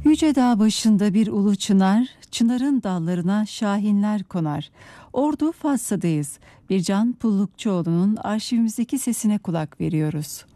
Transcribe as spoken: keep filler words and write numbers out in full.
Yüce dağ başında bir ulu çınar, çınarın dallarına şahinler konar. Ordu Fassa'dayız. Bircan Pullukçuoğlu'nun arşivimizdeki sesine kulak veriyoruz.